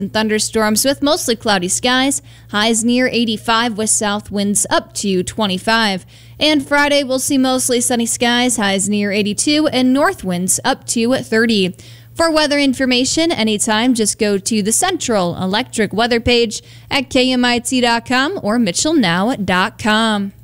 and thunderstorms with mostly cloudy skies. Highs near 85 with south winds up to 25. And Friday, we'll see mostly sunny skies. Highs near 82 and north winds up to 30. For weather information anytime, just go to the Central Electric weather page at KMIT.com or MitchellNow.com.